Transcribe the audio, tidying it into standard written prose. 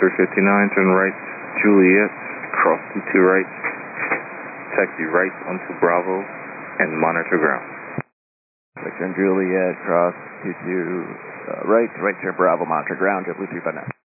359, turn right, Juliet, cross 22 right, taxi right onto Bravo, and monitor ground. Victor and Juliet, cross 22 right, right turn Bravo, monitor ground, JetBlue 359.